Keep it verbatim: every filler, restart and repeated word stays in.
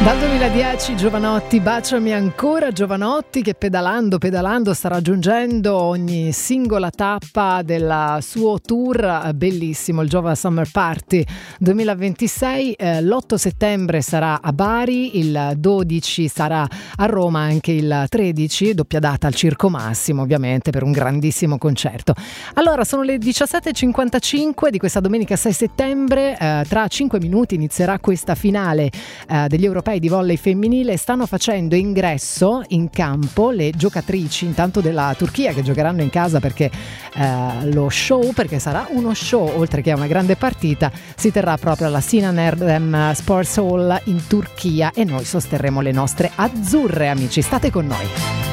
Dal duemiladieci Jovanotti, Baciami ancora, Jovanotti che pedalando, pedalando sta raggiungendo ogni singola tappa del suo tour bellissimo, il Jova Summer Party duemilaventisei. Eh, l'otto settembre sarà a Bari, il dodici sarà a Roma, anche il tredici, doppia data al Circo Massimo ovviamente per un grandissimo concerto. Allora sono le diciassette e cinquantacinque di questa domenica sei settembre, eh, tra cinque minuti inizierà questa finale eh, degli europei di volley femminile. Stanno facendo ingresso in campo le giocatrici intanto della Turchia che giocheranno in casa perché eh, lo show, perché sarà uno show oltre che una grande partita, si terrà proprio alla Sinan Erdem Sports Hall in Turchia e noi sosterremo le nostre azzurre, amici, state con noi.